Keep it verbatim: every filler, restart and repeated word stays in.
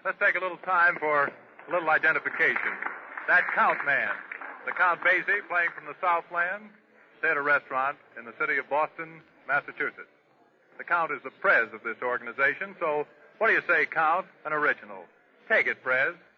let's take a little time for a little identification. That Count man, the Count Basie, playing from the Southland, stay at a restaurant in the city of Boston, Massachusetts. The Count is the Prez of this organization, so what do you say, Count? An original. Take it, Prez.